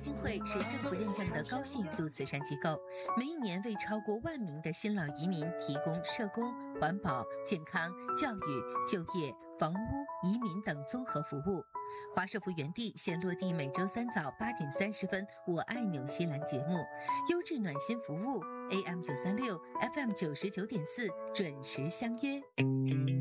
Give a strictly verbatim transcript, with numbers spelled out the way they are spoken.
兴会是政府认证的高信誉度慈善机构，每一年为超过万名的新老移民提供社工、环保、健康、教育、就业、房屋、移民等综合服务。华社福园地现落地每周三早八点三十分，我爱纽西兰节目，优质暖心服务 A M 九三六 F M 九十九点四，准时相约。